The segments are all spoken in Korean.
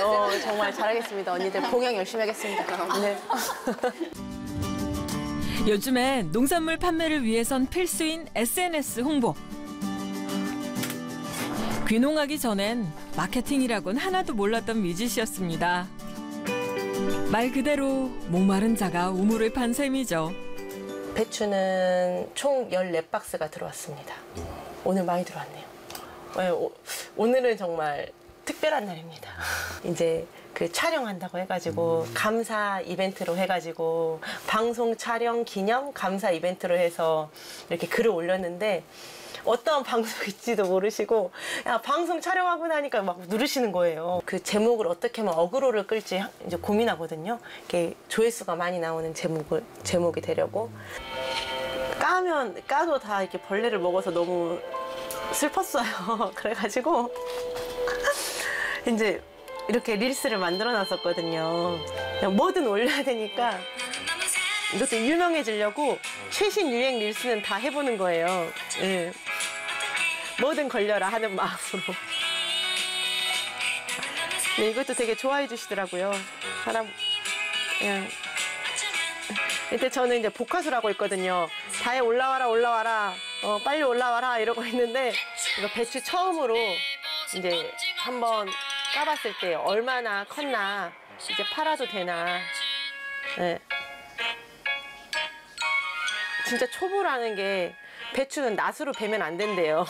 정말 잘하겠습니다. 언니들 봉양 열심히 하겠습니다. 네. 요즘엔 농산물 판매를 위해선 필수인 SNS 홍보. 귀농하기 전엔 마케팅이라곤 하나도 몰랐던 미지 씨였습니다. 말 그대로 목마른 자가 우물을 판 셈이죠. 배추는 총 14박스가 들어왔습니다. 오늘 많이 들어왔네요. 네, 오늘은 정말 특별한 날입니다. 이제 그 촬영한다고 해가지고 감사 이벤트로 해가지고 방송 촬영 기념 감사 이벤트로 해서 이렇게 글을 올렸는데 어떤 방송일지도 모르시고 야 방송 촬영하고 나니까 막 누르시는 거예요. 그 제목을 어떻게 하면 어그로를 끌지 이제 고민하거든요. 이렇게 조회수가 많이 나오는 제목이 되려고 까도 다 이렇게 벌레를 먹어서 너무 슬펐어요. 그래가지고 이제 이렇게 릴스를 만들어 놨었거든요. 그냥 뭐든 올려야 되니까 이것도 유명해지려고 최신 유행 릴스는 다 해보는 거예요. 네. 뭐든 걸려라 하는 마음으로. 네, 이것도 되게 좋아해 주시더라고요. 사람 그냥. 이때 저는 이제 복화수라고 있거든요. 다해 올라와라 빨리 올라와라 이러고 있는데 이거 배추 처음으로 이제 한번 까봤을 때 얼마나 컸나 이제 팔아도 되나. 네. 진짜 초보라는 게 배추는 낫으로 베면 안 된대요.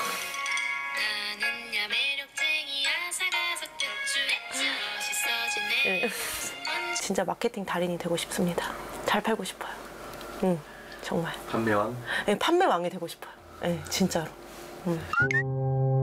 네. 진짜 마케팅 달인이 되고 싶습니다. 잘 팔고 싶어요. 정말. 판매왕? 네, 판매왕이 되고 싶어요. 네, 진짜로.